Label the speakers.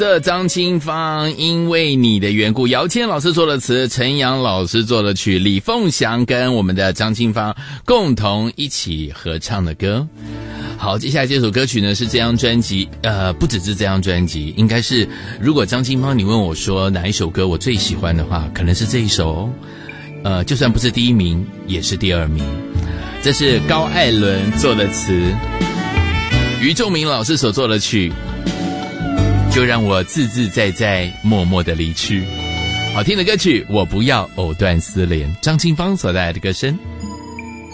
Speaker 1: 的张清芳，因为你的缘故，姚谦老师做了词，陈阳老师做了曲，李凤祥跟我们的张清芳共同一起合唱的歌。好，接下来这首歌曲呢是这张专辑，不只是这张专辑，应该是如果张清芳你问我说哪一首歌我最喜欢的话，可能是这一首哦。就算不是第一名，也是第二名。这是高艾伦做的词，于仲明老师所做的曲。就让我自自在在默默的离去。好听的歌曲，我不要藕断丝连，张清芳所带来的歌声。